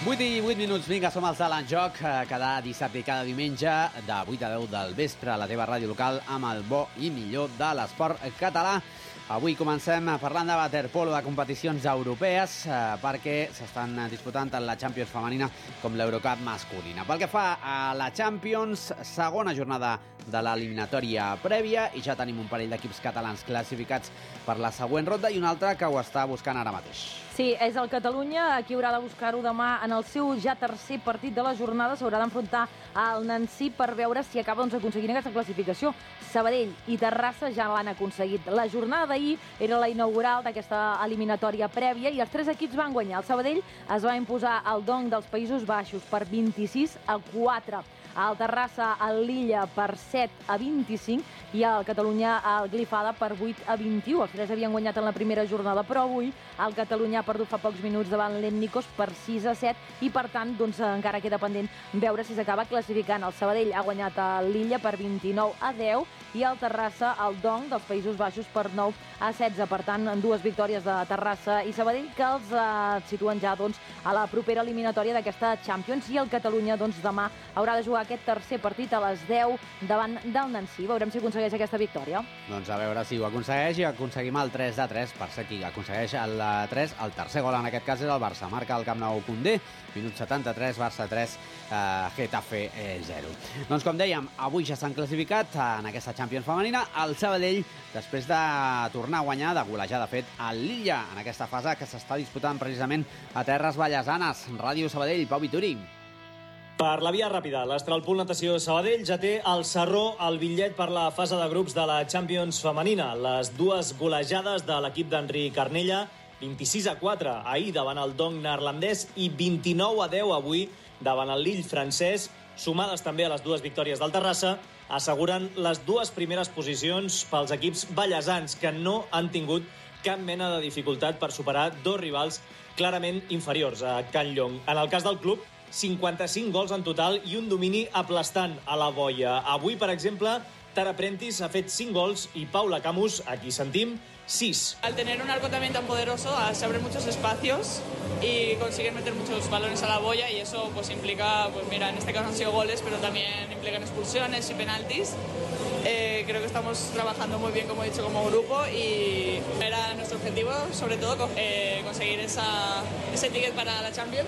8 i 8 minuts, vinga, som els de l'Enjoc, cada dissabte i cada diumenge de 8 a 10 del vespre a la teva ràdio local amb el bo i millor de l'esport català. Avui comencem parlant de waterpolo, de competicions europees, perquè s'estan disputant tant la Champions femenina com l'Eurocup masculina. Pel que fa a la Champions, segona jornada de l'eliminatòria prèvia i ja tenim un parell d'equips catalans classificats per la següent ronda i un altre que ho està buscant ara mateix. Sí, és el Catalunya, qui haurà de buscar-ho demà en el seu ja tercer partit de la jornada. S'haurà d'enfrontar al Nancy per veure si acaba aconseguint aquesta classificació. Sabadell i Terrassa ja l'han aconseguit. La jornada d'ahir era la inaugural d'aquesta eliminatòria prèvia i els tres equips van guanyar. El Sabadell es va imposar al Dong dels Països Baixos per 26-4. El Terrassa al Lilla per 7-25 i el Catalunya al Glifada per 8-21. Els tres havien guanyat en la primera jornada, però avui el Catalunya ha perdut fa pocs minuts davant l'Etnikos per 6-7 i per tant encara queda pendent veure si s'acaba classificant. El Sabadell ha guanyat el Lilla per 29-10 i el Terrassa al Dong dels Països Baixos per 9-16. Per tant, en dues victòries de Terrassa i Sabadell que els situen ja a la propera eliminatòria d'aquesta Champions i el Catalunya demà haurà de jugar aquest tercer partit a les 10 davant del Nancy. Veurem si aconsegueix aquesta victòria. Doncs a veure si ho aconsegueix i aconseguim el 3-3. Per ser qui aconsegueix el 3, el tercer gol en aquest cas és el Barça. Marca el Camp Nou.d, minut 73, Barça 3, Getafe 0. Doncs com dèiem, avui ja s'han classificat en aquesta Champions femenina el Sabadell després de tornar a guanyar, de golejar de fet a l'Illa en aquesta fase que s'està disputant precisament a terres vallesanes. Ràdio Sabadell, Pau Vituri. Per la via ràpida, l'Astralpool Natació Sabadell ja té al Sarró el bitllet per la fase de grups de la Champions femenina. Les dues golejades de l'equip d'Enric Carnella, 26-4 ahir davant el Dong neerlandès i 29-10 avui davant el Lille francès, sumades també a les dues victòries del Terrassa, asseguren les dues primeres posicions pels equips ballesans que no han tingut cap mena de dificultat per superar dos rivals clarament inferiors a Can Llong. En el cas del club, 55 gols en total i un domini aplastant a la boia. Avui, per exemple, Tara Prentice ha fet 5 gols y Paula Camus, aquí sentim, 6. Al tener un arco también tan poderoso, se abren muchos espacios y consiguen meter muchos balones a la boya y eso pues implica, pues mira, en este caso han sido goles, pero también implican expulsiones y penaltis. Creo que estamos trabajando muy bien, como he dicho, como grupo y era nuestro objetivo, sobre todo, conseguir ese ticket para la Champions.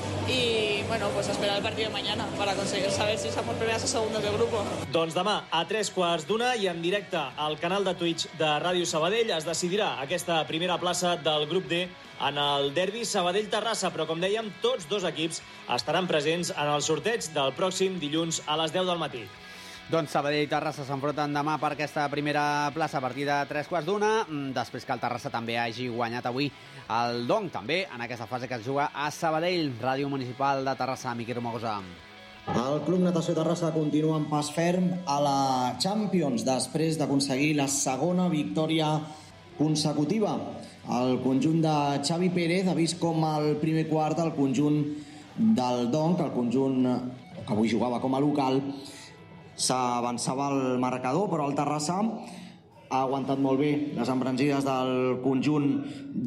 Y bueno, pues esperar el partido de mañana para conseguir saber si somos primeras o segundos de grupo. Doncs demà a 3:15 i en directe al canal de Twitch de Ràdio Sabadell es decidirà aquesta primera plaça del grup D en el derbi Sabadell-Terrassa, però com dèiem, tots dos equips estaran presents en el sorteig del pròxim dilluns a les 10 del matí. Doncs Sabadell i Terrassa s'enfronten demà per aquesta primera plaça a partir de 3:15, després que el Terrassa també hagi guanyat avui el Dong, també en aquesta fase que es juga a Sabadell. Ràdio Municipal de Terrassa, Miqui Romagosa. El Club Natació Terrassa continua amb pas ferm a la Champions després d'aconseguir la segona victòria consecutiva. El conjunt de Xavi Pérez ha vist com al primer quart el conjunt del Dong, el conjunt que avui jugava com a local, s'avançava el marcador, però el Terrassa ha aguantat molt bé les embranzides del conjunt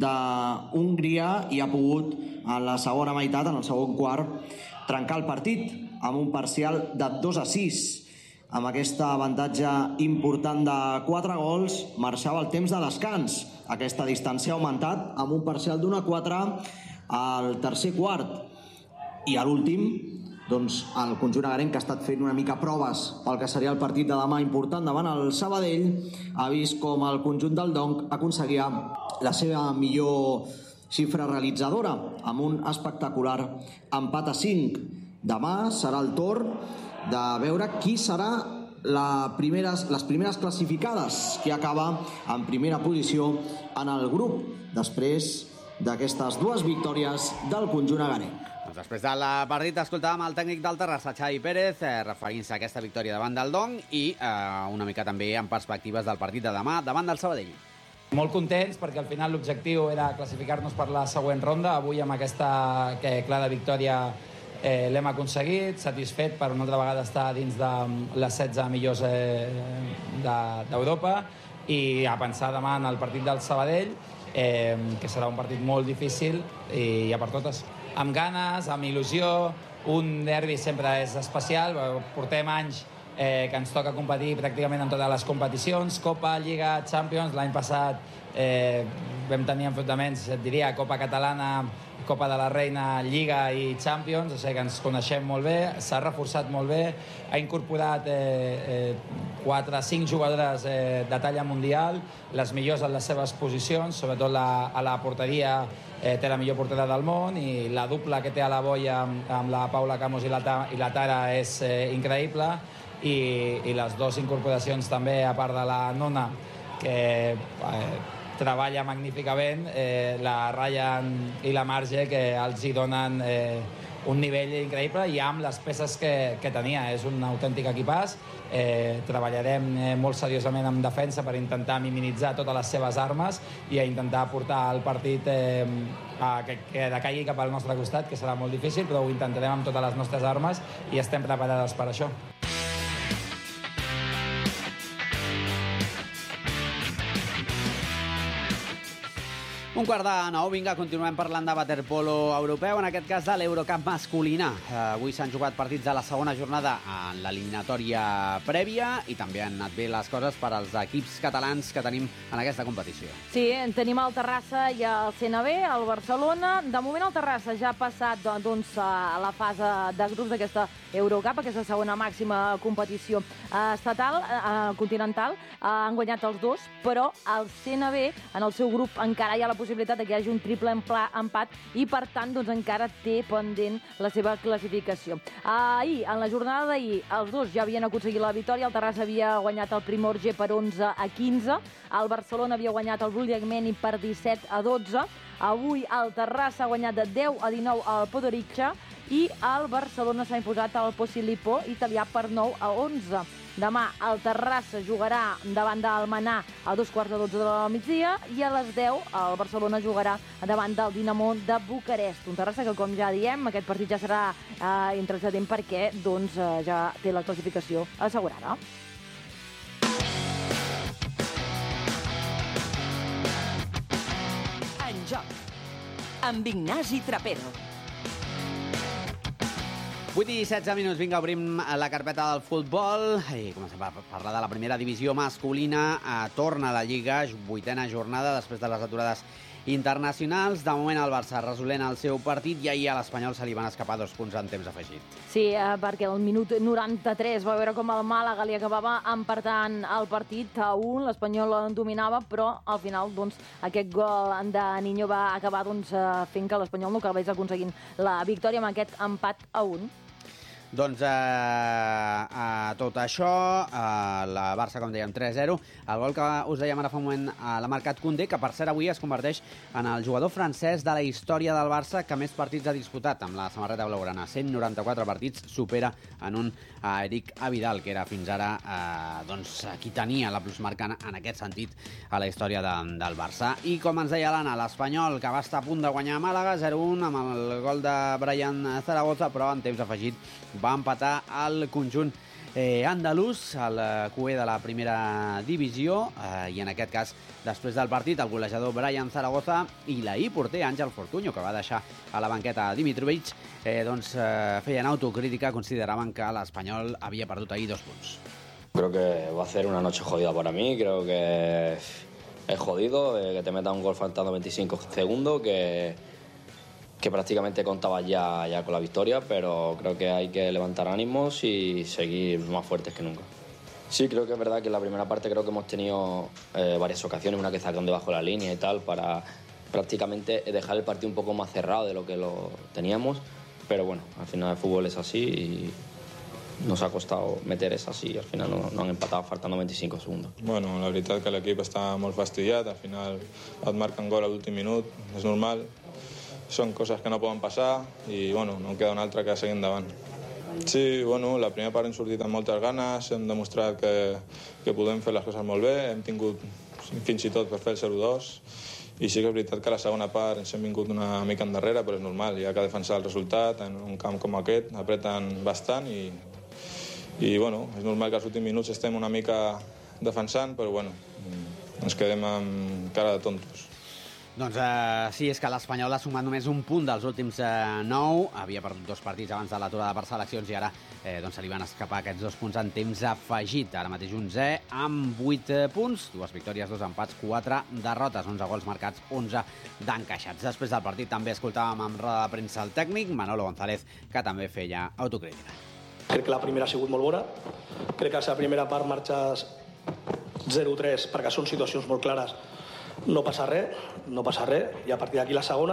d'Hongria i ha pogut en la segona meitat, en el segon quart, trencar el partit amb un parcial de 2-6. Amb aquest avantatge important de 4 gols marxava el temps de descans. Aquesta distància ha augmentat amb un parcial d'1-4 al tercer quart. I a l'últim, doncs el conjunt agarenc, que ha estat fent una mica proves pel que seria el partit de demà important davant el Sabadell, ha vist com el conjunt del Dong aconseguia la seva millor xifra realitzadora amb un espectacular empat a 5. Demà serà el torn de veure qui serà les primeres classificades, qui acaba en primera posició en el grup després d'aquestes dues victòries del conjunt agarenc. Després del partit escoltàvem el tècnic del Terrassa, Xavi Pérez, referint-se a aquesta victòria davant del Dong i una mica també en perspectives del partit de demà davant del Sabadell. Molt contents perquè al final l'objectiu era classificar-nos per la següent ronda. Avui amb aquesta clara victòria l'hem aconseguit, satisfet per una altra vegada estar dins de les 16 millors d'Europa i a pensar demà en el partit del Sabadell, que serà un partit molt difícil i ja per totes. amb ganes, amb il·lusió. Un derbi sempre és especial, portem anys que ens toca competir pràcticament en totes les competicions, Copa, Lliga, Champions. L'any passat vam tenir enfrontaments, et diria, Copa Catalana, Copa de la Reina, Lliga i Champions, o sigui que ens coneixem molt bé, s'ha reforçat molt bé, ha incorporat 4 o 5 jugadores de talla mundial, les millors en les seves posicions, sobretot a la porteria té la millor portera del món, i la dupla que té a la boia amb la Paula Camos i la Tara és increïble, i les 2 incorporacions també, a part de la Nona, que treballa magníficament, la Ryan i la Marge, que els hi donen un nivell increïble, i amb les peces que tenia. És un autèntic equipàs. Treballarem molt seriosament en defensa per intentar minimitzar totes les seves armes i a intentar portar el partit que decaigui cap al nostre costat, que serà molt difícil, però ho intentarem amb totes les nostres armes i estem preparades per això. Un quart de 9, vinga, continuem parlant de waterpolo europeu, en aquest cas de l'Eurocup masculina. Avui s'han jugat partits de la segona jornada en l'eliminatòria prèvia i també han anat bé les coses per als equips catalans que tenim en aquesta competició. Sí, tenim el Terrassa i el CNB, el Barcelona. De moment el Terrassa ja ha passat a la fase de grups d'aquesta Eurocup, aquesta segona màxima competició estatal, continental. Han guanyat els 2, però el CNB en el seu grup encara hi ha la possibilitat que hi hagi un triple empat i, per tant, encara té pendent la seva classificació. Ahir, en la jornada d'ahir, els 2 ja havien aconseguit la victòria. El Terrassa havia guanyat el Primorje per 11-15. El Barcelona havia guanyat el Bugliagmeni per 17-12. Avui el Terrassa ha guanyat de 10-19 al Podgorica i el Barcelona s'ha imposat al Posillipo italià per 9-11. Demà el Terrassa jugarà davant del Manà a 2:15 del migdia i a les 10 el Barcelona jugarà davant del Dinamo de Bucarest. Un Terrassa que, com ja diem, aquest partit ja serà interessant perquè ja té la classificació assegurada. En joc, amb Ignasi Trapero. 8 i 16 minuts, vinga, obrim la carpeta del futbol i comencem a parlar de la primera divisió masculina. Torna a la Lliga, 8a jornada, després de les aturades internacionals. De moment el Barça resolent el seu partit i ahir a l'Espanyol se li van escapar 2 punts en temps afegit. Sí, perquè al minut 93 va veure com el Màlaga li acabava empatant el partit a 1. L'Espanyol dominava, però al final aquest gol de Niño va acabar fent que l'Espanyol no acabés aconseguint la victòria amb aquest empat a 1. Doncs a tot això, la Barça, com dèiem, 3-0. El gol que us dèiem ara fa un moment l'ha marcat Koundé, que per cert avui es converteix en el jugador francès de la història del Barça que més partits ha disputat amb la samarreta blaugrana. 194 partits, supera en un Eric Abidal, que era fins ara qui tenia la plusmarca en aquest sentit a la història del Barça. I com ens deia l'Anna, l'Espanyol, que va estar a punt de guanyar a Màlaga, 0-1 amb el gol de Brian Zaragoza, però en temps afegit va empatar el conjunt andalús, el cué de la primera divisió, i en aquest cas, després del partit, el golejador Brian Zaragoza i l'ahir porter Àngel Fortuño, que va deixar a la banqueta Dimitrovic, feien autocrítica, consideraven que l'Espanyol havia perdut ahir 2 punts. Creo que va a ser una noche jodida para mí, creo que es jodido que te meta un gol faltando 25 segundos, que prácticamente contaba ya con la victoria, pero creo que hay que levantar ánimos y seguir más fuertes que nunca. Sí, creo que es verdad que en la primera parte creo que hemos tenido varias ocasiones, una que sacan debajo de la línea y tal, para prácticamente dejar el partido un poco más cerrado de lo que lo teníamos, pero bueno, al final el fútbol es así y nos ha costado meter esas i al final no han empatat faltant 25 segundos. Bueno, la veritat que l'equip està molt fastidiat, al final et marquen gol a l'últim minut, és normal. Són coses que no poden passar i bueno, no queda una altra que seguir endavant. Sí, bueno, la primera part hem sortit amb moltes ganes, hem demostrat que podem fer les coses molt bé, hem tingut fins i tot per fer el 0-2 i sí que és veritat que a la segona part ens hem vingut una mica endarrere, però és normal, hi ha que defensar el resultat en un camp com aquest, apreten bastant i bueno, és normal que als últims minuts estem una mica defensant, però bueno, ens quedem amb cara de tontos. Doncs sí, és que l'Espanyol ha sumat només un punt dels últims 9. Havia perdut 2 partits abans de l'aturada per seleccions i ara se li van escapar aquests 2 punts en temps afegit. Ara mateix 11 amb 8 punts, 2 victòries, 2 empats, 4 derrotes, 11 gols marcats, 11 d'encaixats. Després del partit també escoltàvem amb roda de premsa el tècnic, Manolo González, que també feia autocrítica. Crec que la primera ha sigut molt bona. Crec que la primera part marxes 0-3 perquè són situacions molt clares. No passa res, i a partir d'aquí la segona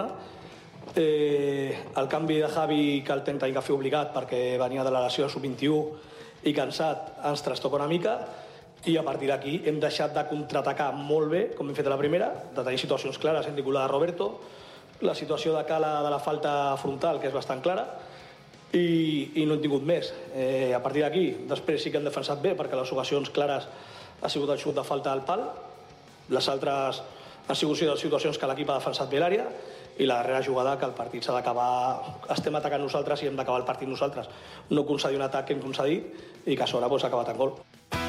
el canvi de Javi, que el tenen que fer obligat perquè venia de la lesió de sub-21 i cansat, ens trastoca una mica, i a partir d'aquí hem deixat de contraatacar molt bé, com hem fet a la primera, de tenir situacions clares, hem tingut la de Roberto, la situació de Cala de la falta frontal, que és bastant clara, i no hem tingut més. A partir d'aquí, després sí que hem defensat bé, perquè les ocasions clares ha sigut el xut de falta al pal, les altres han sigut situacions que l'equip ha defensat bé l'àrea, i la darrera jugada que el partit s'ha d'acabar, estem atacant nosaltres i hem d'acabar el partit nosaltres, no concedir un atac que hem concedit i que a sobre s'ha acabat en gol.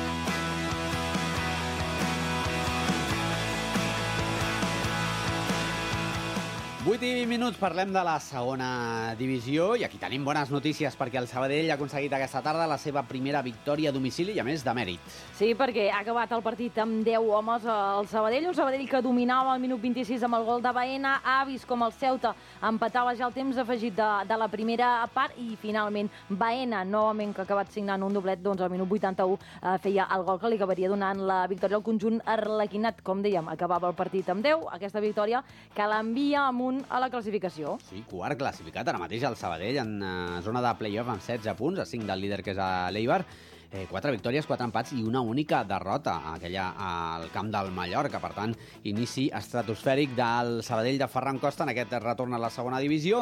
8 i 20 minuts, parlem de la segona divisió i aquí tenim bones notícies perquè el Sabadell ha aconseguit aquesta tarda la seva primera victòria a domicili i a més de mèrit. Sí, perquè ha acabat el partit amb 10 homes al Sabadell, un Sabadell que dominava al minut 26 amb el gol de Baena, ha vist com el Ceuta empatava ja el temps afegit de la primera part i finalment Baena, novament que ha acabat signant un doblet, doncs al minut 81 feia el gol que li acabaria donant la victòria al conjunt arlequinat. Com dèiem, acabava el partit amb 10, aquesta victòria que l'envia amunt a la classificació. Sí, quart classificat ara mateix el Sabadell en zona de play-off amb 16 punts, a 5 del líder que és l'Eibar. 4 victòries, 4 empats i una única derrota, aquella al camp del Mallorca. Per tant, inici estratosfèric del Sabadell de Ferran Costa en aquest retorn a la segona divisió.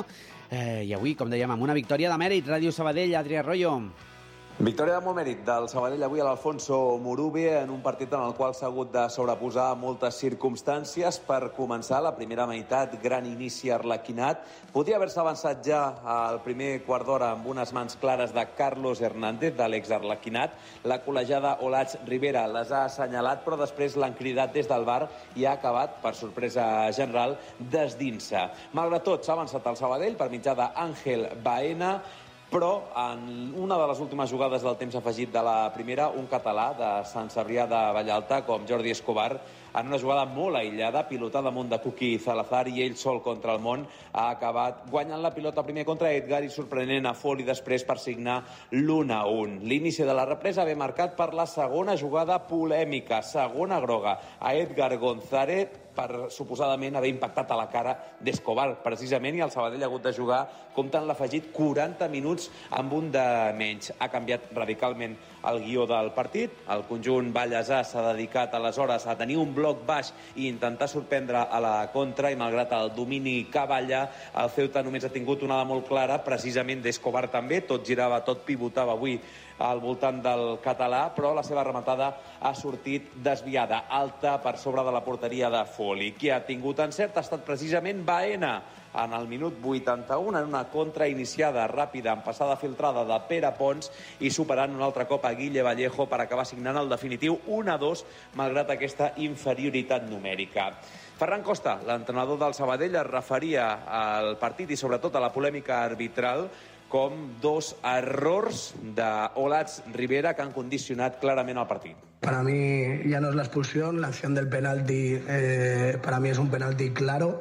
I avui, com dèiem, amb una victòria de mèrit. Ràdio Sabadell, Adrià Arroyo. Victòria de molt mèrit del Sabadell avui a l'Alfonso Murube en un partit en el qual s'ha hagut de sobreposar moltes circumstàncies. Per començar, la primera meitat, gran inici arlequinat. Podia haver-se avançat ja al primer quart d'hora amb unes mans clares de Carlos Hernández, de l'ex-arlequinat. La col·legiada Olats Rivera les ha assenyalat, però després l'han cridat des del VAR i ha acabat, per sorpresa general, desdint-se. Malgrat tot, s'ha avançat el Sabadell per mitjà d'Àngel Baena, però en una de les últimes jugades del temps afegit de la primera, un català de Sant Cebrià de Vallalta, com Jordi Escobar, en una jugada molt aïllada, pilotada damunt de Kuki Salazar i ell sol contra el món, ha acabat guanyant la pilota primer contra Edgar i sorprenent a Foley després per signar l'1-1. L'inici de la represa ve marcat per la segona jugada polèmica, segona groga a Edgar González, per suposadament haver impactat a la cara d'Escobar, precisament, i el Sabadell ha hagut de jugar comptant l'afegit 40 minuts amb un de menys. Ha canviat radicalment el guió del partit. El conjunt ballesà s'ha dedicat aleshores a tenir un bloc baix i intentar sorprendre a la contra, i malgrat el domini cavalla, el Ceuta només ha tingut una de molt clara, precisament d'Escobar també. Tot girava, tot pivotava avui al voltant del català, però la seva rematada ha sortit desviada, alta per sobre de la porteria de Foley. Qui ha tingut encert ha estat precisament Baena, en el minut 81, en una contra iniciada ràpida amb passada filtrada de Pere Pons i superant un altre cop a Guille Vallejo per acabar signant el definitiu 1-2, malgrat aquesta inferioritat numèrica. Ferran Costa, l'entrenador del Sabadell, es referia al partit i sobretot a la polèmica arbitral com dos errors d'Olats Rivera que han condicionat clarament el partit. Para mí ya no es la expulsión, la acción del penalti para mí es un penalti claro.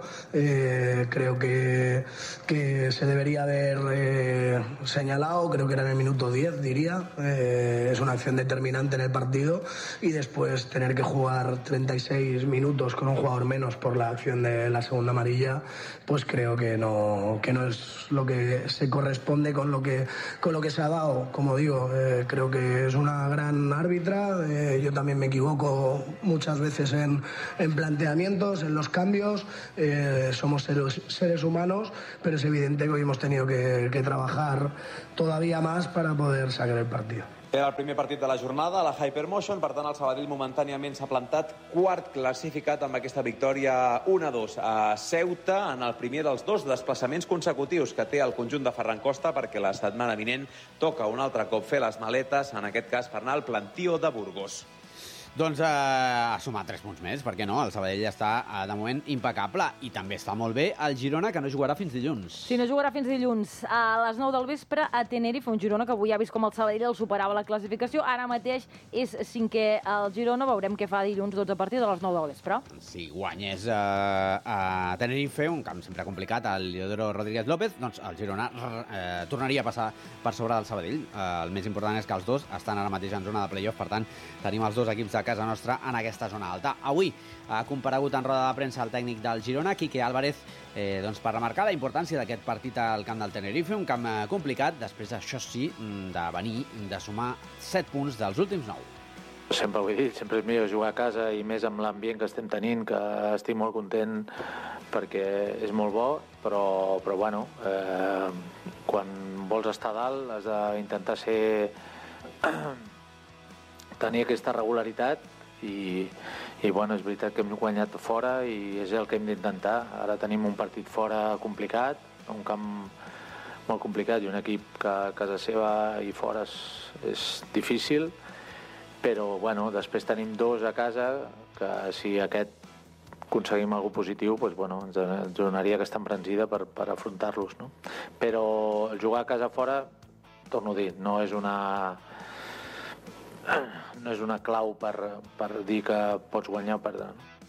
Creo que se debería haber señalado, creo que era en el minuto 10, diría. Es una acción determinante en el partido y después tener que jugar 36 minutos con un jugador menos por la acción de la segunda amarilla, pues creo que no es lo que se corresponde con lo que se ha dado. Como digo, creo que es una gran árbitra. Yo también me equivoco muchas veces en planteamientos, en los cambios. Somos seres humanos, pero es evidente que hoy hemos tenido que trabajar todavía más para poder sacar el partido. Era el primer partit de la jornada, la Hypermotion, per tant el Sabadell momentàniament s'ha plantat quart classificat amb aquesta victòria 1-2 a Ceuta en el primer dels dos desplaçaments consecutius que té el conjunt de Ferran Costa, perquè la setmana vinent toca un altre cop fer les maletes, en aquest cas per anar al Plantío de Burgos. Doncs ha sumat 3 punts més, perquè no? El Sabadell està, de moment, impecable. I també està molt bé el Girona, que no jugarà fins dilluns. Sí, no jugarà fins dilluns. A les 9 del vespre a Tenerife, un Girona que avui ha vist com el Sabadell el superava la classificació. Ara mateix és 5è el Girona. Veurem què fa dilluns 12 a partir de les 9 del vespre. Si guanyés a Tenerife, un camp sempre complicat, el Leodoro Rodríguez López, doncs el Girona tornaria a passar per sobre del Sabadell. El més important és que els dos estan ara mateix en zona de play-off, per tant, tenim els dos equips de casa nostra en aquesta zona alta. Avui ha comparegut en roda de premsa el tècnic del Girona, Quique Álvarez, per remarcar la importància d'aquest partit al camp del Tenerife, un camp complicat, després, això sí, de venir, de sumar 7 punts dels últims 9. Sempre ho he dit, sempre és millor jugar a casa i més amb l'ambient que estem tenint, que estic molt content perquè és molt bo, però bueno, quan vols estar a dalt has d'intentar tenir aquesta regularitat i bueno, és veritat que hem guanyat fora i és el que hem d'intentar. Ara tenim un partit fora complicat, un camp molt complicat i un equip que a casa seva i fora és difícil, però bueno, després tenim 2 a casa que si aquest aconseguim alguna cosa positiu, doncs, bueno, ens donaria aquesta embranzida per afrontar-los, no? Però el jugar a casa fora, torno a dir, no és una clau per dir que pots guanyar o perdre.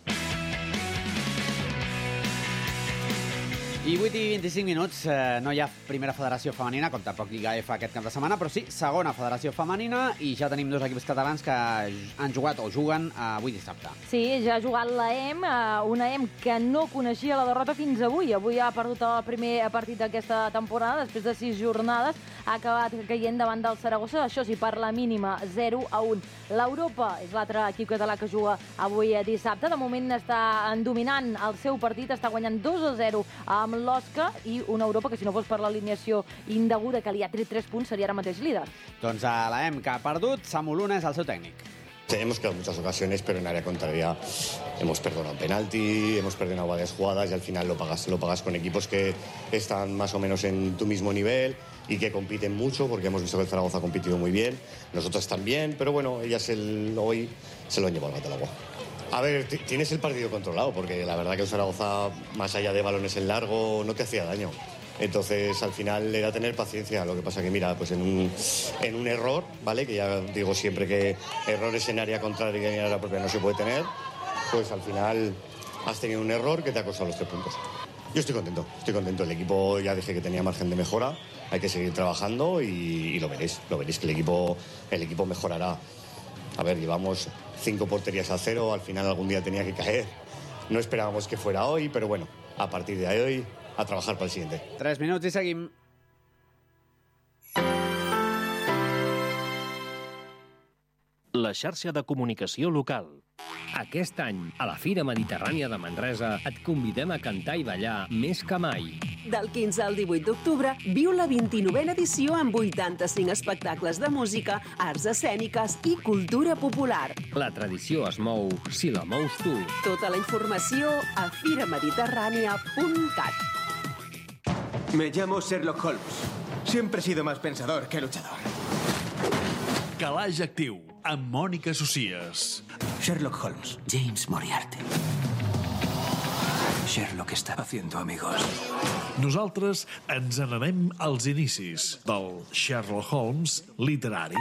I 8 i 25 minuts, no hi ha primera federació femenina, com tampoc Lliga F aquest cap de setmana, però sí, segona federació femenina, i ja tenim 2 equips catalans que han jugat o juguen avui dissabte. Sí, ja ha jugat la EM, una EM que no coneixia la derrota fins avui. Avui ha perdut el primer partit d'aquesta temporada, després de 6 jornades, ha acabat caient davant del Saragossa, això sí, per la mínima, 0-1. L'Europa és l'altre equip català que juga avui dissabte. De moment està dominant el seu partit, està guanyant 2-0 amb l'Osca, i una Europa que, si no fos per l'alineació indeguda que li ha tret 3 punts, seria ara mateix líder. Doncs a la EM que ha perdut, Samu Luna és el seu tècnic. Hemos quedado en muchas ocasiones, pero en área contraria hemos perdonado un penalti, hemos perdonado varias jugadas y al final lo pagas con equipos que están más o menos en tu mismo nivel y que compiten mucho, porque hemos visto que el Zaragoza ha competido muy bien, nosotros también, pero bueno, ellas hoy se lo han llevado al gato al agua. A ver, tienes el partido controlado, porque la verdad que el Zaragoza, más allá de balones en largo, no te hacía daño. Entonces, al final era tener paciencia. Lo que pasa que, mira, pues en un error, ¿vale? Que ya digo siempre que errores en área contraria y en área propia no se puede tener, pues al final has tenido un error que te ha costado los 3 puntos. Yo estoy contento. El equipo, ya dije que tenía margen de mejora, hay que seguir trabajando y lo veréis que el equipo mejorará. A ver, llevamos 5 porterías a 0, al final algún día tenía que caer. No esperábamos que fuera hoy, pero bueno, a partir de hoy, a trabajar para el siguiente. 3 minuts i seguim. La xarxa de comunicació local. Aquest any, a la Fira Mediterrània de Manresa, et convidem a cantar i ballar més que mai. Del 15 al 18 d'octubre, viu la 29a edició amb 85 espectacles de música, arts escèniques i cultura popular. La tradició es mou si la mous tu. Tota la informació a firamediterrània.cat. Me llamo Sherlock Holmes. Siempre he sido más pensador que luchador. Calaix Actiu, amb Mònica Socies. Sherlock Holmes, James Moriarty. Sherlock está haciendo amigos. Nosaltres ens n'anem als inicis del Sherlock Holmes literari.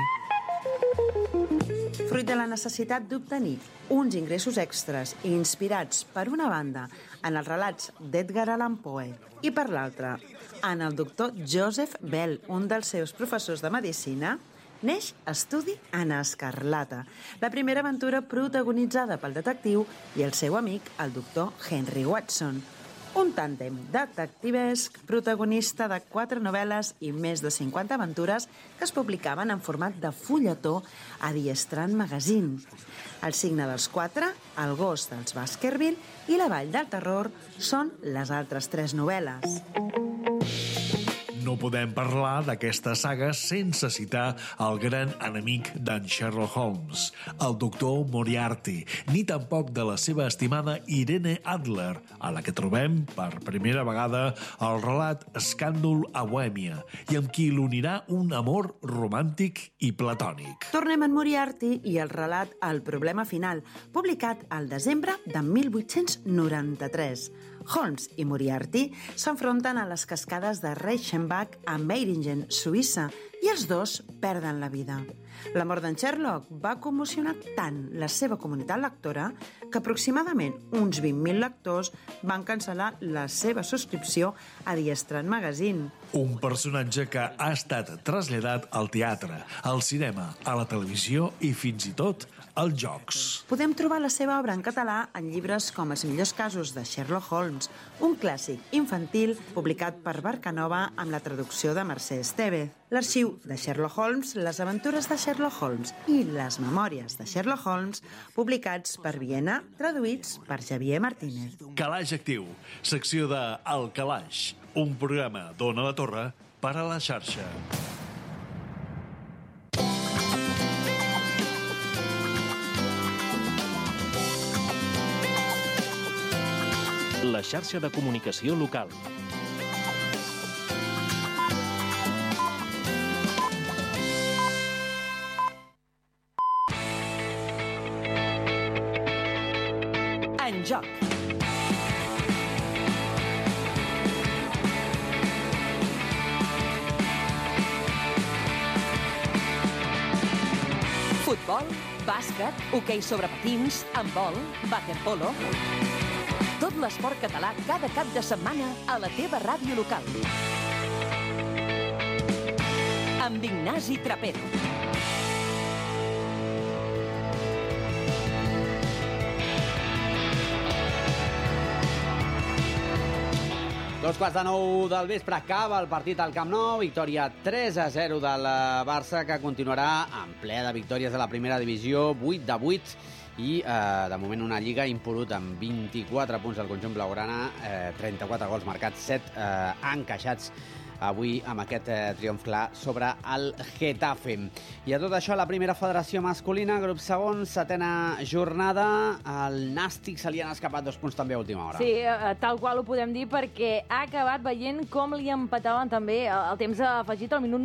Fruit de la necessitat d'obtenir uns ingressos extras inspirats, per una banda, en els relats d'Edgar Allan Poe i, per l'altra, en el doctor Joseph Bell, un dels seus professors de medicina, neix Estudi en Escarlata, la primera aventura protagonitzada pel detectiu i el seu amic, el doctor Henry Watson. Un tàndem detectivesc protagonista de 4 novel·les i més de 50 aventures que es publicaven en format de fulletó a The Strand Magazine. El signe dels 4, el gos dels Baskerville i la vall del terror són les altres 3 novel·les. no podem parlar d'aquesta saga sense citar el gran enemic d'en Sherlock Holmes, el doctor Moriarty, ni tampoc de la seva estimada Irene Adler, a la que trobem per primera vegada el relat Escàndol a Bohèmia, i amb qui l'unirà un amor romàntic i platònic. Tornem en Moriarty i el relat El problema final, publicat al desembre de 1893. Holmes i Moriarty s'enfronten a les cascades de Reichenbach a Meiringen, Suïssa, i els dos perden la vida. La mort d'en Sherlock va commocionar tant la seva comunitat lectora que aproximadament uns 20.000 lectors van cancel·lar la seva subscripció a The Strand Magazine. Un personatge que ha estat traslladat al teatre, al cinema, a la televisió i fins i tot als jocs. Podem trobar la seva obra en català en llibres com Els millors casos de Sherlock Holmes, un clàssic infantil publicat per Barcanova amb la traducció de Mercè Estevez. L'arxiu de Sherlock Holmes, Les aventures de Sherlock Holmes i Les memòries de Sherlock Holmes, publicats per Viena, traduïts per Xavier Martínez. Calaix Actiu, secció de El Calaix, un programa d'Ona la Torre per a la xarxa. La xarxa de comunicació local. En joc. Futbol, bàsquet, hoquei sobre patins, handbol, waterpolo... Tot l'esport català cada cap de setmana a la teva ràdio local. Amb Ignasi Trapero. Dos quarts de 9 del vespre acaba el partit al Camp Nou, victòria 3-0 del Barça, que continuarà en ple de victòries de la primera divisió, 8 de 8, i de moment una lliga impoluta amb 24 punts del conjunt blaugrana, 34 gols marcats, 7 encaixats avui amb aquest triomf clar sobre el Getafe. I a tot això, la primera federació masculina, grup segon, setena jornada, al Nàstic se li han escapat 2 punts també a última hora. Sí, tal qual ho podem dir, perquè ha acabat veient com li empataven també el temps afegit al minut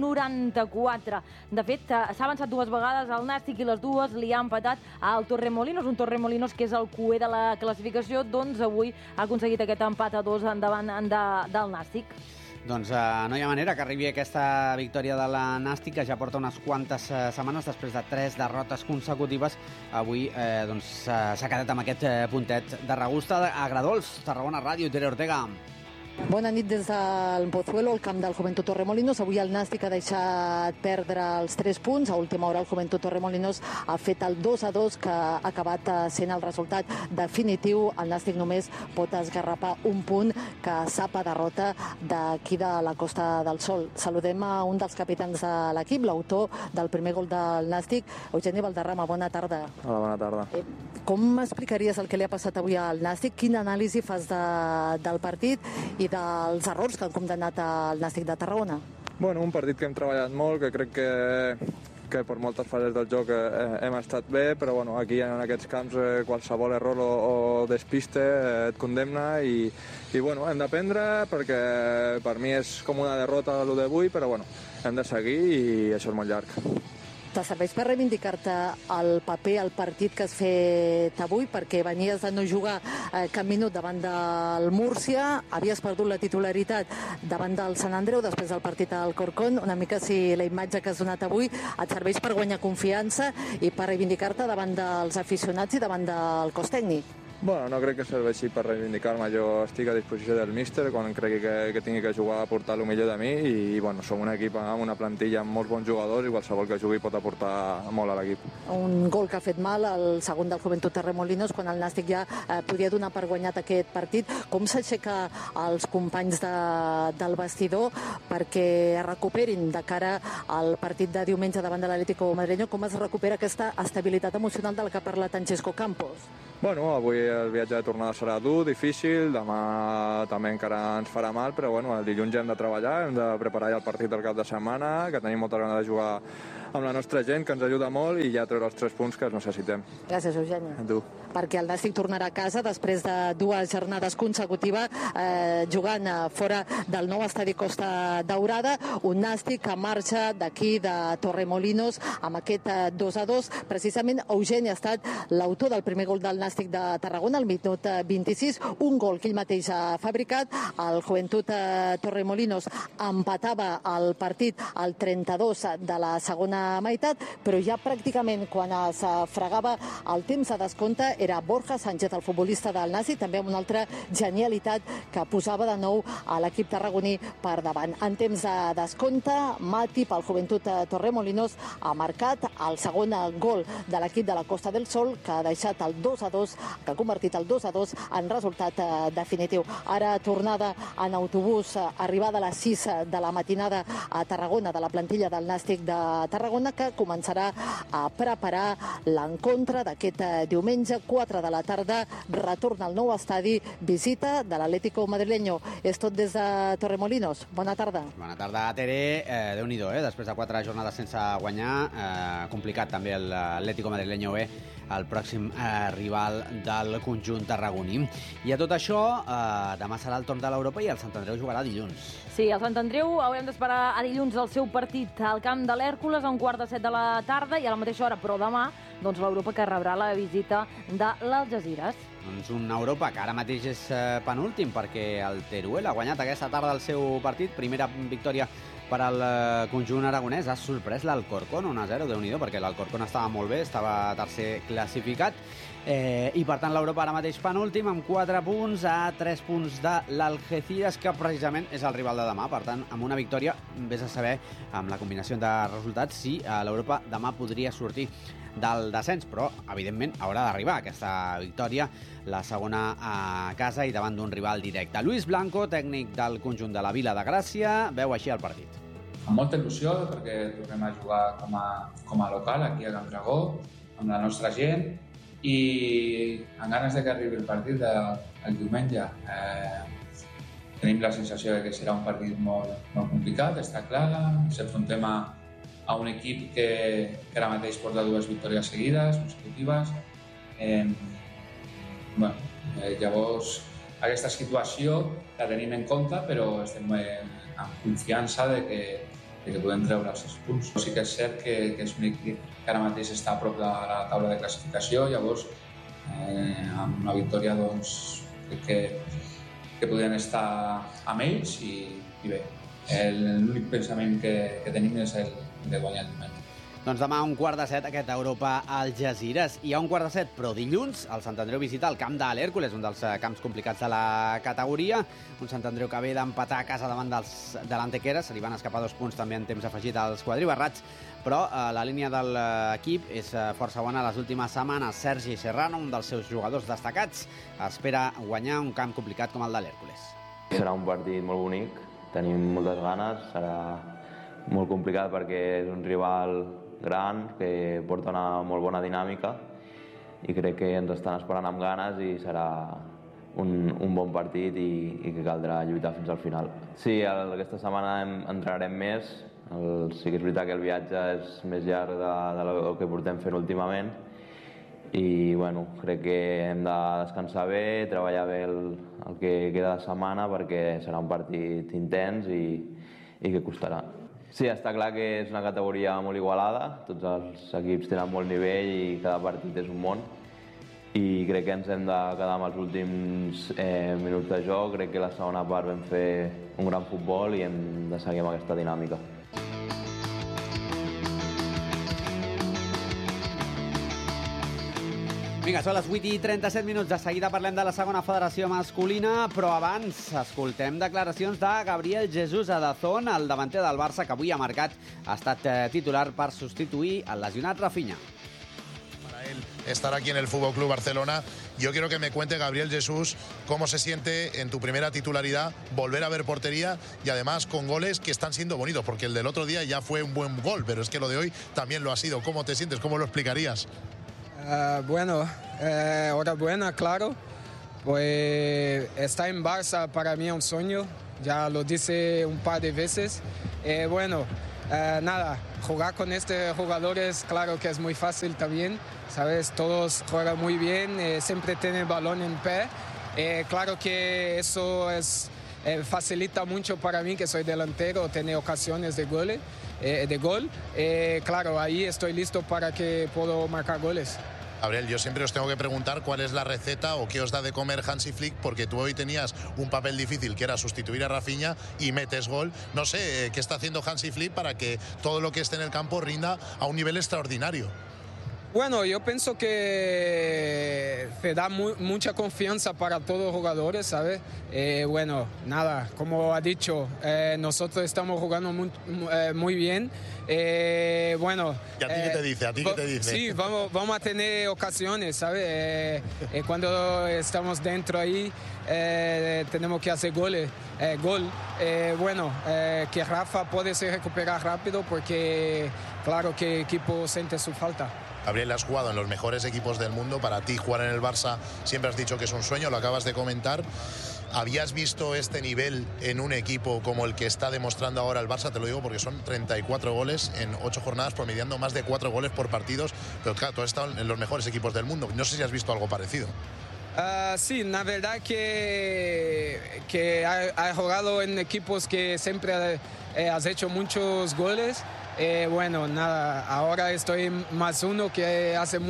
94. De fet, s'ha avançat 2 vegades al Nàstic i les dues li ha empatat al Torremolinos, un Torremolinos que és el cuer de la classificació, doncs avui ha aconseguit aquest empat a 2 endavant del Nàstic. Doncs no hi ha manera que arribi aquesta victòria de la Nàstic, que ja porta unes quantes setmanes després de 3 derrotes consecutives. Avui s'ha quedat amb aquest puntet de regust. A Gradols, Tarragona Ràdio, Tere Ortega. Bona nit des del Pozuelo, al camp del Joventut Torremolinos. Avui el Nàstic ha deixat perdre els 3 punts. A última hora el Joventut Torremolinos ha fet el 2-2, que ha acabat sent el resultat definitiu. El Nàstic només pot esgarrapar un punt, que sap a derrota d'aquí de la Costa del Sol. Saludem a un dels capitans de l'equip, l'autor del primer gol del Nàstic, Eugeni Valderrama. Bona tarda. Hola, bona tarda. Com explicaries el que li ha passat avui al Nàstic? Quina anàlisi fas del partit i dels errors que han condemnat el Nàstic de Tarragona? Bueno, un partit que hem treballat molt, que crec que per moltes fases del joc hem estat bé, però bueno, aquí en aquests camps qualsevol error o despiste et condemna i bueno, hem d'aprendre, perquè per mi és com una derrota l'1 d'avui, però bueno, hem de seguir i això és molt llarg. Te serveix per reivindicar-te el paper, el partit que has fet avui, perquè venies de no jugar cap minut davant del Múrcia, havies perdut la titularitat davant del Sant Andreu després del partit al Corcón. Una mica si la imatge que has donat avui et serveix per guanyar confiança i per reivindicar-te davant dels aficionats i davant del cos tècnic. Bueno, no crec que serveixi per reivindicar-me. Jo estic a disposició del míster quan cregui que tingui que jugar a portar el millor de mi i bueno, som un equip amb una plantilla amb molts bons jugadors i qualsevol que jugui pot aportar molt a l'equip. Un gol que ha fet mal, el segon del Joventut Torremolinos, quan el Nàstic ja podia donar per guanyat aquest partit. Com s'aixeca els companys del vestidor perquè es recuperin de cara al partit de diumenge davant de l'Atlético Madrileño? Com es recupera aquesta estabilitat emocional de la que ha parlat en Xesco Campos? Bueno, avui el viatge de tornada serà dur, difícil, demà també encara ens farà mal, però bueno, el dilluns ja hem de treballar, hem de preparar ja el partit del cap de setmana, que tenim molta ganes de jugar amb la nostra gent, que ens ajuda molt, i ja treure els 3 punts que els necessitem. Gràcies, Eugeni. A tu. Perquè el Nàstic tornarà a casa després de 2 jornades consecutives jugant fora del nou estadi Costa Daurada, un Nàstic que marxa d'aquí de Torremolinos amb aquest 2-2. Precisament Eugeni ha estat l'autor del primer gol del Nàstic de Tarragona al minut 26, un gol que ell mateix ha fabricat. El Joventut Torremolinos empatava el partit al 32 de la segona meitat, però ja pràcticament quan es fregava el temps de descompte era Borja Sánchez, el futbolista del Nàstic, també amb una altra genialitat que posava de nou a l'equip tarragoní per davant. En temps de descompte, Mati pel Joventut Torremolinos ha marcat el segon gol de l'equip de la Costa del Sol, que ha deixat el 2-2, que ha convertit el 2-2 en resultat definitiu. Ara tornada en autobús, arribada a les 6 de la matinada a Tarragona de la plantilla del Nàstic de Tarragona, que començarà a preparar l'encontre d'aquest diumenge, 4 de la tarda, retorna al nou estadi, visita de l'Atlético madrileño. És tot des de Torremolinos. Bona tarda. Bona tarda, Tere. Déu-n'hi-do, després de 4 jornades sense guanyar, complicat també l'Atlético madrileño B, el pròxim rival del conjunt tarragoní. I a tot això, demà serà el torn de l'Europa i el Sant Andreu jugarà dilluns. Sí, el Sant Andreu haurem d'esperar a dilluns el seu partit al camp de l'Hèrcules a 6:15 de la tarda i a la mateixa hora, però demà, doncs l'Europa que rebrà la visita de l'Algesires. Doncs una Europa que ara mateix és penúltim, perquè el Teruel ha guanyat aquesta tarda el seu partit, primera victòria per al conjunt aragonès. Ha sorprès l'Alcorcón 1-0, Déu-n'hi-do, perquè l'Alcorcón estava molt bé, estava tercer classificat, i per tant l'Europa ara mateix penúltim amb 4 punts a 3 punts de l'Algeciras, que precisament és el rival de demà. Per tant, amb una victòria, vés a saber, amb la combinació de resultats, si l'Europa demà podria sortir del descens, però evidentment haurà d'arribar aquesta victòria, la segona a casa i davant d'un rival directe. Luis Blanco, tècnic del conjunt de la Vila de Gràcia, veu així el partit. Amb molta il·lusió, perquè tornem a jugar com a local aquí a Can Dragó, amb la nostra gent, i amb ganes de que arribi el partit el diumenge. Tenim la sensació de que serà un partit molt complicat, està clar. Ens enfrontem a un equip que ara mateix porta 2 victòries seguides, consecutives. Llavors, aquesta situació la tenim en compte, però estem amb confiança de que podem treure els 6 punts. Sí que és cert que és un equip que ara mateix està a prop de la taula de classificació, llavors amb una victòria doncs, crec que podrien estar amb ells i bé, l'únic pensament que tenim és el de guanyar el diumenge. Doncs demà a 6:15 aquest Europa-Algesires. I a 6:15, però dilluns, el Sant Andreu visita el camp de l'Hèrcules, un dels camps complicats de la categoria. Un Sant Andreu que ve d'empatar a casa davant de l'Antequera. Se li van escapar 2 punts també en temps afegit als quadribarrats, però la línia de l'equip és força bona les últimes setmanes. Sergi Serrano, un dels seus jugadors destacats, espera guanyar un camp complicat com el de l'Hèrcules. Serà un partit molt bonic, tenim moltes ganes, serà molt complicat perquè és un rival gran, que porta una molt bona dinàmica i crec que ens estan esperant amb ganes i serà un bon partit i que caldrà lluitar fins al final. Sí, aquesta setmana entrenarem més. Sí que és veritat que el viatge és més llarg del que portem fent últimament i bueno, crec que hem de descansar bé, treballar bé el que queda de setmana perquè serà un partit intens i que costarà. Sí, està clar que és una categoria molt igualada, tots els equips tenen molt nivell i cada partit és un món i crec que ens hem de quedar amb els últims minuts de joc. Crec que la segona part vam fer un gran futbol i hem de seguir amb aquesta dinàmica. Vinga, són les 8:37. De seguida parlem de la segona federació masculina, però abans escoltem declaracions de Gabriel Jesús a DAZN, el davanter del Barça, que avui ha marcat, ha estat titular per substituir el lesionat Rafinha. Para él estar aquí en el Fútbol Club Barcelona, yo quiero que me cuente, Gabriel Jesús, cómo se siente en tu primera titularidad volver a ver portería y además con goles que están siendo bonitos, porque el del otro día ya fue un buen gol, pero es que lo de hoy también lo ha sido. ¿Cómo te sientes? ¿Cómo lo explicarías? Bueno, enhorabuena, claro. Pues estar en Barça para mí es un sueño, ya lo dice un par de veces. Bueno, nada, jugar con estos jugadores, claro que es muy fácil también, ¿sabes? Todos juegan muy bien, siempre tienen el balón en pie. Claro que eso facilita mucho para mí, que soy delantero, tener ocasiones de gol. Claro, ahí estoy listo para que puedo marcar goles. Gabriel, yo siempre os tengo que preguntar cuál es la receta o qué os da de comer Hansi Flick, porque tú hoy tenías un papel difícil que era sustituir a Rafinha y metes gol. No sé, ¿qué está haciendo Hansi Flick para que todo lo que esté en el campo rinda a un nivel extraordinario? Bueno, yo pienso que te da mucha confianza para todos los jugadores, ¿sabes? Bueno, nada, como ha dicho, nosotros estamos jugando muy bien. Bueno, ¿Y a ti qué te dice? ¿A ti qué te dice? Sí, vamos a tener ocasiones, ¿sabes? Cuando estamos dentro ahí, tenemos que hacer gol. Bueno, que Rafa puede se recuperar rápido porque claro que el equipo siente su falta. Gabriel, has jugado en los mejores equipos del mundo. Para ti jugar en el Barça siempre has dicho que es un sueño, lo acabas de comentar. ¿Habías visto este nivel en un equipo como el que está demostrando ahora el Barça? Te lo digo porque son 34 goles en 8 jornadas, promediando más de 4 goles por partidos. Pero claro, tú has estado en los mejores equipos del mundo. No sé si has visto algo parecido. Sí, la verdad que he jugado en equipos que siempre has hecho muchos goles. Bueno, nada, ahora estoy más uno que hace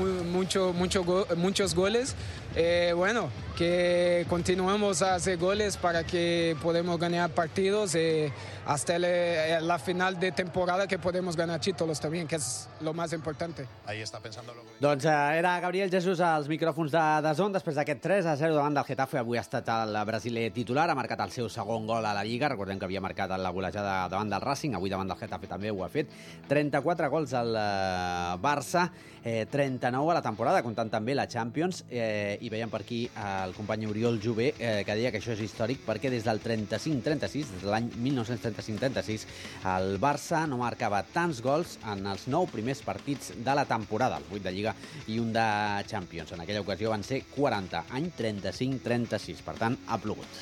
muchos goles. Bueno, que continuemos a hacer goles para que podamos ganar partidos hasta la final de temporada, que podemos ganar títulos también, que és lo más importante. Ahí està pensant. Doncs era Gabriel Jesús als micròfons de DAZN després d'aquest 3-0 davant del Getafe. Avui ha estat el brasiler titular, ha marcat el seu segon gol a la Lliga. Recordem que havia marcat la golejada davant del Racing, avui davant del Getafe també ho ha fet. 34 gols al Barça, 39 a la temporada, comptant també la Champions. I veiem per aquí el company Oriol Jové, que deia que això és històric perquè des del 35-36, des de l'any 1935-36, el Barça no marcava tants gols en els 9 primers partits de la temporada, el 8 de Lliga i un de Champions. En aquella ocasió van ser 40, any 35-36, per tant, ha plogut.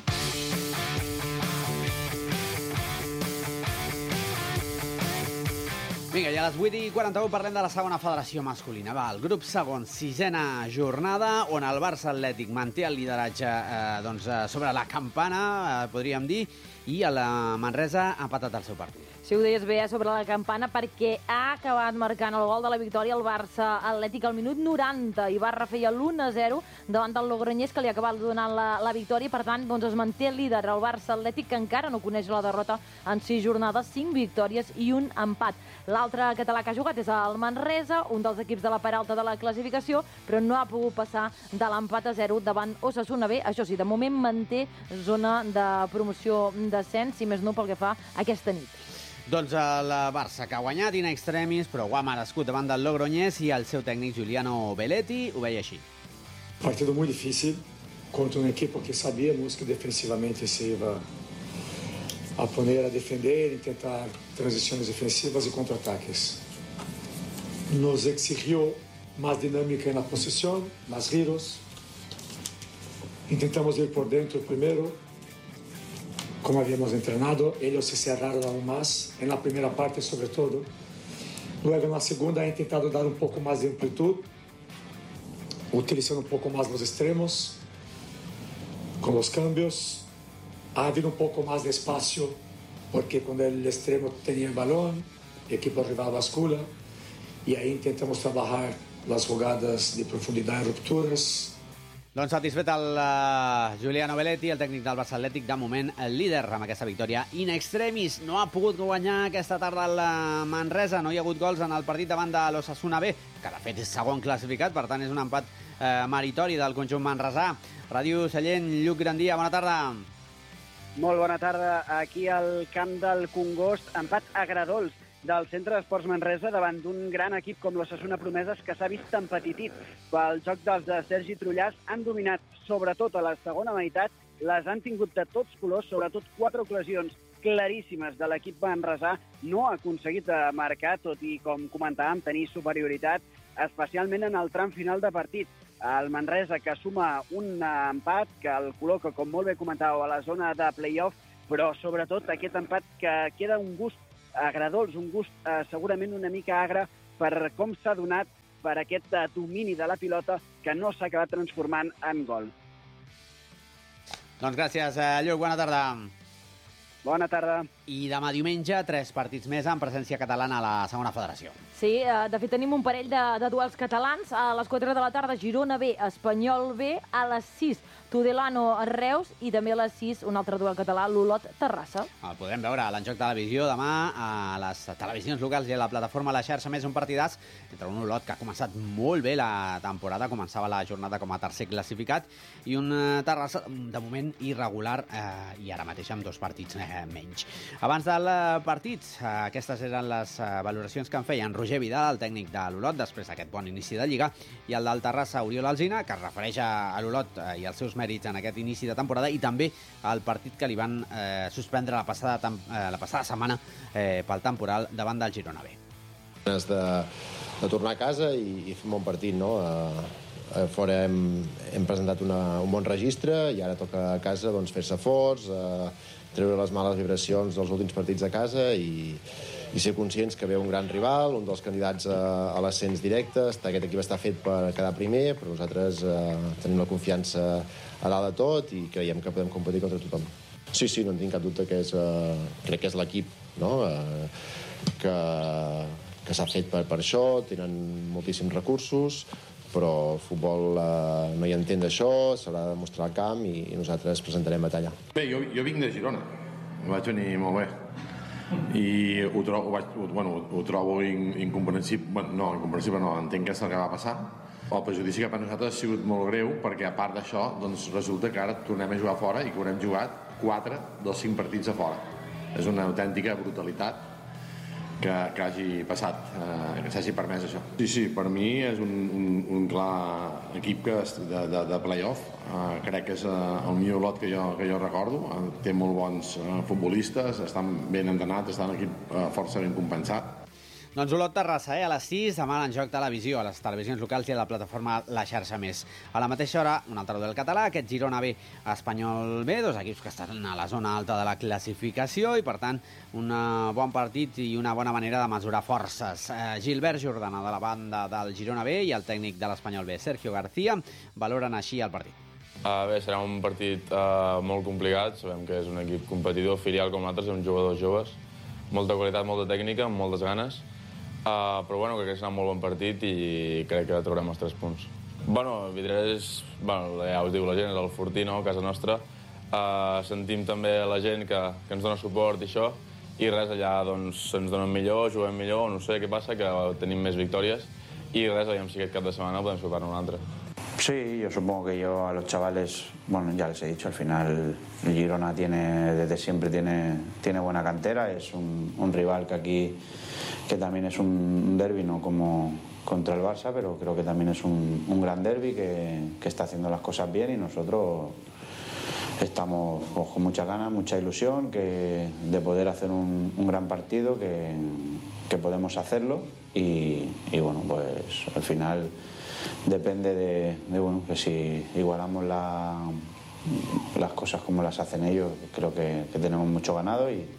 Vinga, i a les 8:41 parlem de la segona federació masculina. Va, el grup segon, sisena jornada, on el Barça Atlètic manté el lideratge sobre la campana, podríem dir, i el Manresa ha empatat el seu partit. Si ho deies bé, sobre la campana, perquè ha acabat marcant el gol de la victòria el Barça Atlètic al minut 90 i Barra feia l'1-0 davant del Logroñés, que li acaba donant la victòria, i per tant es manté el líder el Barça Atlètic, que encara no coneix la derrota en 6 jornades, 5 victòries i un empat. L'altre català que ha jugat és el Manresa, un dels equips de la part alta de la classificació, però no ha pogut passar de l'empat a 0 davant Osasuna B. Això sí, de moment manté zona de promoció descens, si més no pel que fa aquesta nit. Doncs el Barça, que ha guanyat in extremis, però ho ha merescut davant del Logroñés, i el seu tècnic Giuliano Belletti ho veia així. Partido muy difícil contra un equipo que sabíamos que defensivamente se iba a poner a defender, intentar transiciones defensivas y contraataques. Nos exigió más dinámica en la posesión, más giros. Intentamos ir por dentro primero, como habíamos entrenado. Ellos se cerraron aún más, en la primera parte sobre todo. Luego en la segunda he intentado dar un poco más de amplitud, utilizando un poco más los extremos, con los cambios. Ha habido un poco más de espacio, porque cuando el extremo tenía el balón, el equipo rival bascula, y ahí intentamos trabajar las jugadas de profundidad y rupturas. Doncs satisfet el Giuliano Belletti, el tècnic del Barça Atlètic, de moment el líder amb aquesta victòria in extremis. No ha pogut guanyar aquesta tarda el Manresa, no hi ha hagut gols en el partit davant de l'Osasuna B, que de fet és segon classificat, per tant és un empat meritori del conjunt manresà. Ràdio Sallent, Lluc Grandia, bona tarda. Molt bona tarda. Aquí al camp del Congost, empat agredolç del Centre d'Esports Manresa davant d'un gran equip com l'Osasuna Promeses, que s'ha vist empetitit pel joc dels de Sergi Trullàs. Han dominat sobretot a la segona meitat, les han tingut de tots colors, sobretot 4 ocasions claríssimes de l'equip manresà. No ha aconseguit marcar, tot i, com comentàvem, tenir superioritat especialment en el tram final de partit. El Manresa, que suma un empat, que el col·loca, com molt bé comentàveu, a la zona de play-off, però sobretot aquest empat que queda un gust agredolç, un gust segurament una mica agre per com s'ha donat per aquest domini de la pilota que no s'ha acabat transformant en gol. Doncs gràcies, Lluc. Bona tarda. Bona tarda. I demà diumenge, 3 partits més amb presència catalana a la segona federació. Sí, de fet tenim un parell de duels catalans. A les 4 de la tarda, Girona B, Espanyol B. A les 6, Tudelano Reus. I també a les 6, un altre duel català, l'Olot Terrassa. El podrem veure a l'Enjoc Televisió demà a les televisions locals i a la plataforma La Xarxa Més, un partidàs entre un Olot que ha començat molt bé la temporada, començava la jornada com a tercer classificat, i un Terrassa de moment irregular i ara mateix amb 2 partits menys. Abans del partit, aquestes eren les valoracions que en feien Roger Vidal, el tècnic de l'Olot, després d'aquest bon inici de Lliga, i el del Terrassa, Oriol Alsina, que es refereix a l'Olot i els seus mèrits en aquest inici de temporada, i també al partit que li van suspendre la passada setmana pel temporal davant del Girona B. De tornar a casa i fer un bon partit, no? Fora hem presentat un bon registre i ara toca a casa fer-se forts, treure les males vibracions dels últims partits a casa i ser conscients que ve un gran rival, un dels candidats a l'ascens directe. Aquest equip està fet per quedar primer, però nosaltres tenim la confiança a dalt de tot i creiem que podem competir contra tothom. Sí, no en tinc cap dubte que crec que és l'equip, no? que s'ha fet per això, tenen moltíssims recursos, però el futbol no hi entén d'això, s'haurà de demostrar al camp i nosaltres presentarem batalla. Bé, jo vinc de Girona, vaig venir molt bé i ho trobo incomprensible, no, entenc què és el que va passar. El perjudici que per nosaltres ha sigut molt greu perquè a part d'això doncs resulta que ara tornem a jugar fora i que haurem jugat 4 dels 5 partits a fora. És una autèntica brutalitat que hagi passat, que s'hagi permès això. Sí, per mi és un clar equip de play-off. Crec que és el millor Olot que jo recordo. Té molt bons futbolistes, estan ben entrenats, estan un equip força ben compensat. Doncs Olot Terrassa, a les 6, demà a l'Enjoc Televisió, a les televisions locals i a la plataforma La Xarxa Més. A la mateixa hora, un altre del català, aquest Girona B, Espanyol B, 2 equips que estan a la zona alta de la classificació i, per tant, un bon partit i una bona manera de mesurar forces. Gilbert Jordana, de la banda del Girona B, i el tècnic de l'Espanyol B, Sergio García, valoren així el partit. Bé, serà un partit molt complicat. Sabem que és un equip competidor, filial com l'altre, són jugadors joves. Molta qualitat, molta tècnica, amb moltes ganes. Però bueno, crec que serà un molt bon partit i crec que traurem els 3 punts. Vidrés, ja us diu la gent, és el fortí, no?, a casa nostra. Sentim també la gent que ens dona suport i això, i res, allà doncs ens donen millor, juguem millor, no sé què passa, que tenim més victòries, i res, aviam si aquest cap de setmana podem superar un altre. Sí, yo supongo que a los chavales, ya les he dicho, al final el Girona desde siempre tiene buena cantera, es un rival que aquí que también es un derbi, no como contra el Barça, pero creo que también es un gran derbi que está haciendo las cosas bien y nosotros estamos con muchas ganas, mucha ilusión de poder hacer un gran partido, que podemos hacerlo y bueno, pues al final depende de que si igualamos las cosas como las hacen ellos, creo que tenemos mucho ganado y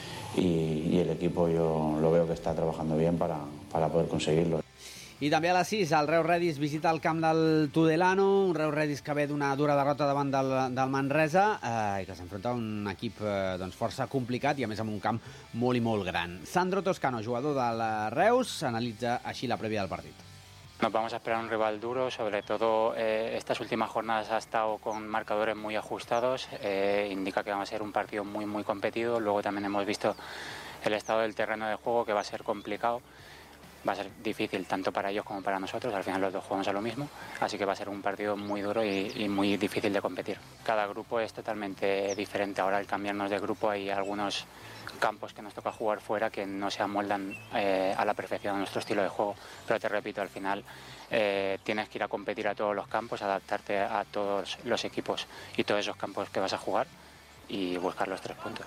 el equipo yo lo veo que está trabajando bien para poder conseguirlo. I també a les 6, el Reus Redis visita el camp del Tudelano, un Reus Redis que ve d'una dura derrota davant del Manresa i que s'enfronta a un equip força complicat i a més amb un camp molt i molt gran. Sandro Toscano, jugador del Reus, analitza així la prèvia del partit. Nos vamos a esperar un rival duro, sobre todo estas últimas jornadas ha estado con marcadores muy ajustados, indica que va a ser un partido muy muy competido. Luego también hemos visto el estado del terreno de juego, que va a ser complicado, va a ser difícil tanto para ellos como para nosotros, al final los dos jugamos a lo mismo, así que va a ser un partido muy duro y muy difícil de competir. Cada grupo es totalmente diferente, ahora al cambiarnos de grupo hay algunos campos que nos toca jugar fuera que no se amoldan a la perfección a nuestro estilo de juego, pero te repito, al final tienes que ir a competir a todos los campos, adaptarte a todos los equipos y todos esos campos que vas a jugar y buscar los 3 puntos.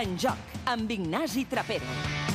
En Joc, amb Ignasi Trapero.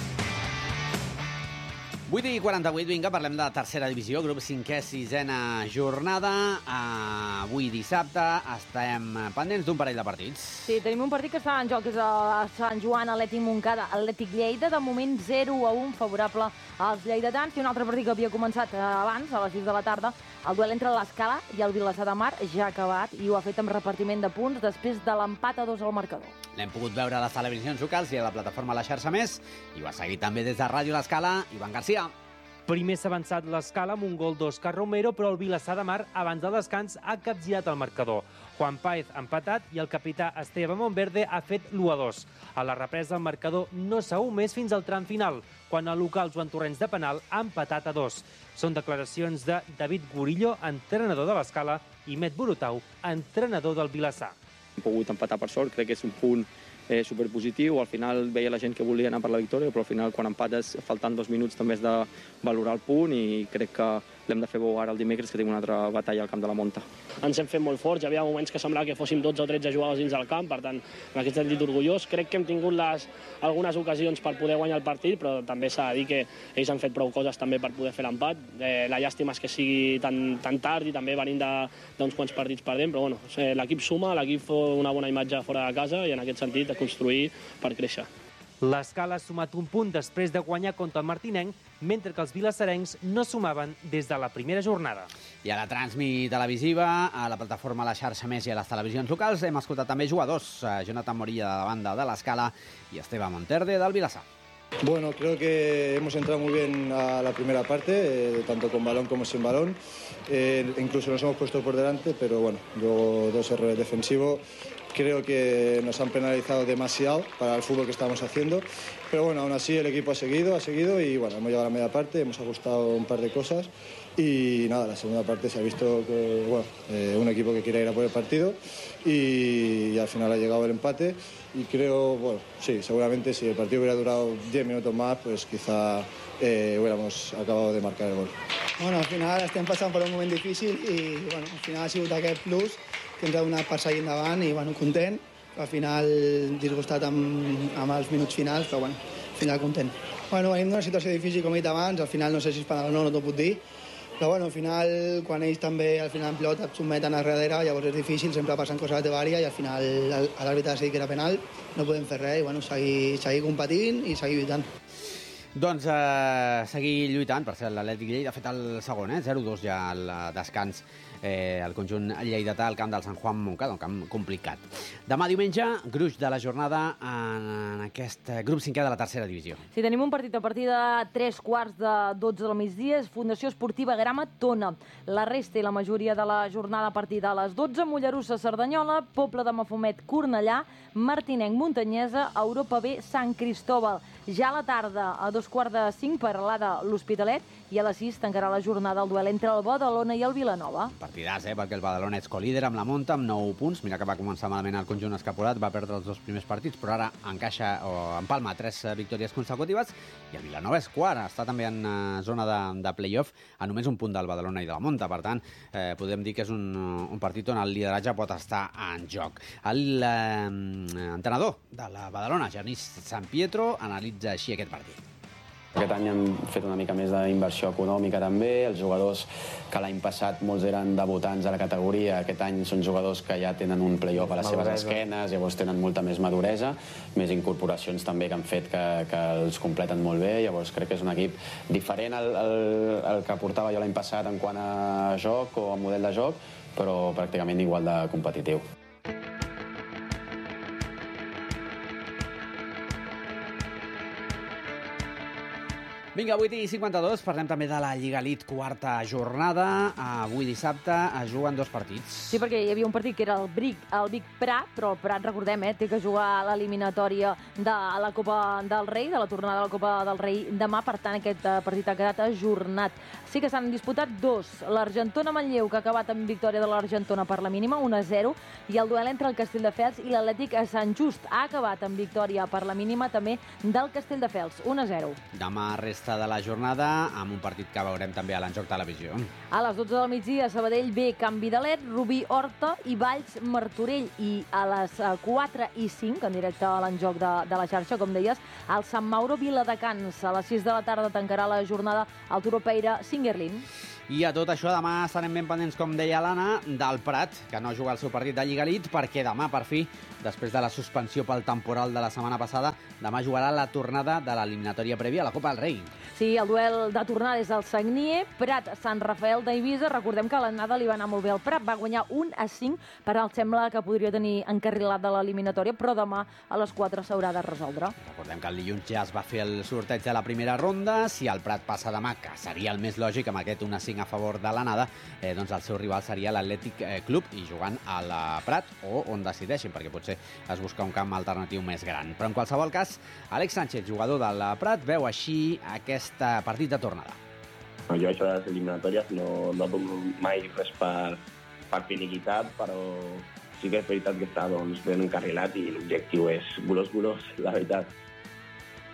8:48, vinga, parlem de tercera divisió, grup 5è, 6a jornada. Avui dissabte estem pendents d'un parell de partits. Sí, tenim un partit que està en joc, que és el Sant Joan Atlètic Montcada, Atlètic Lleida, de moment 0-1 favorable als lleidatans, i un altre partit que havia començat abans, a les 6 de la tarda, el duel entre l'Escala i el Vilassar de Mar ja ha acabat, i ho ha fet amb repartiment de punts després de l'empat a 2 al marcador. L'hem pogut veure a les televisions locals i a la plataforma La Xarxa Més, i ho ha seguit també des de Ràdio L'Escala, Ivan Garcia. Primer s'ha avançat l'Escala amb un gol d'Òscar Romero, però el Vilassar de Mar, abans del descans, ha capgirat el marcador. Juan Páez ha empatat i el capità Esteban Monverde ha fet l'1-2. A la represa el marcador no s'ha més fins al tram final, quan el local Joan Torrents de penal ha empatat a 2. Són declaracions de David Gurillo, entrenador de l'Escala, i Met Borutau, entrenador del Vilassar. Hem pogut empatar per sort, crec que és un punt superpositiu. Al final veia la gent que volia anar per la victòria, però al final quan empates faltant 2 minuts també has de valorar el punt, i crec que l'hem de fer bo ara el dimecres, que tenim una altra batalla al camp de la Monta. Ens hem fet molt forts, hi havia moments que semblava que fóssim 12 o 13 jugadors dins del camp, per tant, en aquest sentit orgullós. Crec que hem tingut algunes ocasions per poder guanyar el partit, però també s'ha de dir que ells han fet prou coses també per poder fer l'empat. La llàstima és que sigui tan tard i també venint d'uns quants partits perdent, però bueno, l'equip suma, l'equip fa una bona imatge fora de casa, i en aquest sentit de construir per créixer. L'Escala ha sumat un punt després de guanyar contra el Martinenc, mentre que els vilassarencs no sumaven des de la primera jornada. I a la transmi televisiva, a la plataforma La Xarxa Més i a les televisions locals, hem escoltat també jugadors, Jonathan Morilla de la banda de l'Escala i Esteban Monterde del Vilassar. Bueno, creo que hemos entrado muy bien a la primera parte, tanto con balón como sin balón. Incluso nos hemos puesto por delante, pero bueno, luego 2 errores defensivos. Creo que nos han penalizado demasiado para el fútbol que estamos haciendo. Pero bueno, aún así el equipo ha seguido y bueno, hemos llegado a la media parte, hemos ajustado un par de cosas. Y nada, la segunda parte se ha visto que, bueno, un equipo que quiere ir a por el partido y al final ha llegado el empate. Y creo, bueno, sí, seguramente si el partido hubiera durado 10 minutos más, pues quizá hubiéramos acabado de marcar el gol. Bueno, al final estem passant per un moment difícil i bueno, al final ha sigut aquest plus que ens ha donat per seguir endavant i bueno, content. Al final disgustat amb els minuts finals, però bueno, al final content. Bueno, venim d'una situació difícil, com he dit abans, al final no sé si és penal o no t'ho puc dir, però bueno, al final, quan ells també al final en pilot et sotmeten a darrere, llavors és difícil, sempre passen coses a la teva àrea i al final l'àrbitre ha decidit que era penal, no podem fer res i bueno, seguir competint i seguir lluitant. Doncs seguir lluitant, per ser l'Atlètic Lleida ha fet el segon, 0-2 ja al descans, el conjunt lleidatà al camp del Sant Joan Montcada, un camp complicat. Demà diumenge, gruix de la jornada en aquest grup 5è de la tercera divisió. Sí, tenim un partit a partir de 3:45 del migdia, és Fundació Esportiva Grama Tona. La resta i la majoria de la jornada a partir de les 12, Mollerussa Cerdanyola, Pobla de Mafumet Cornellà, Martinenc Muntanyesa, Europa B Sant Cristóbal. Ja a la tarda, a 2:45, Peralada l'Hospitalet, i a les 6 tancarà la jornada el duel entre el Badalona i el Vilanova. Partidàs, perquè el Badalona és colíder amb la Monta, amb 9 punts. Mira que va començar malament el conjunt escapolat, va perdre els 2 primers partits, però ara encaixa o empalma 3 victòries consecutives, i el Vilanova és quart, està també en zona de play-off, a només un punt del Badalona i de la Monta. Per tant, podem dir que és un partit on el lideratge pot estar en joc. L'entrenador de la Badalona, Genís San Pietro, analitza així aquest partit. Aquest any hem fet una mica més d'inversió econòmica també. Els jugadors que l'any passat molts eren debutants a la categoria, aquest any són jugadors que ja tenen un play-off a les seves esquenes, llavors tenen molta més maduresa, més incorporacions també que han fet que els completen molt bé, llavors crec que és un equip diferent al que portava jo l'any passat en quant a joc o a model de joc, però pràcticament igual de competitiu. Vinga, 8:52, parlem també de la Lliga Elite, quarta jornada. Avui dissabte es juguen 2 partits. Sí, perquè hi havia un partit que era el Vic Prat, però el Prat, recordem, té que jugar a l'eliminatòria de la Copa del Rei, de la tornada de la Copa del Rei demà, per tant aquest partit ha quedat ajornat. Sí que s'han disputat 2. L'Argentona Manlleu, que ha acabat amb victòria de l'Argentona per la mínima, 1-0, i el duel entre el Castelldefels i l'Atlètic a Sant Just ha acabat amb victòria per la mínima també del Castelldefels, 1-0. Demà resta resta de la jornada, amb un partit que veurem també a l'Enjoc Televisió. A les 12 del migdia, Sabadell B, Can Vidalet, Rubí Horta i Valls Martorell. I a les 4 i 5, en directe a l'Enjoc de la xarxa, com deies, el Sant Mauro Viladecans. A les 6 de la tarda tancarà la jornada el Turopeira Singuerlín. I a tot això, demà estarem ben pendents, com deia l'Anna, del Prat, que no juga el seu partit de Lliga Elite, perquè demà, per fi, després de la suspensió pel temporal de la setmana passada, demà jugarà la tornada de l'eliminatòria prèvia a la Copa del Rei. Sí, el duel de tornada és el Sagnier, Prat-Sant Rafael d'Eivissa. Recordem que l'anada li va anar molt bé al Prat, va guanyar 1-5, per al sembla que podria tenir encarrilat de l'eliminatòria, però demà a les 4 s'haurà de resoldre. Recordem que el dilluns ja es va fer el sorteig de la primera ronda. Si el Prat passa demà, que seria el més lògic, amb aquest 1-5 a favor de l'anada, doncs el seu rival seria l'Atlètic Club, i jugant a la Prat, o on decideixin, perquè potser es busca un camp alternatiu més gran. Però en qualsevol cas, Àlex Sánchez, jugador del Prat, veu així aquest partit de tornada. Jo això de les eliminatòries no dono mai res per finiquitat, però sí que és veritat que està ben encarrilat i l'objectiu és golós, la veritat.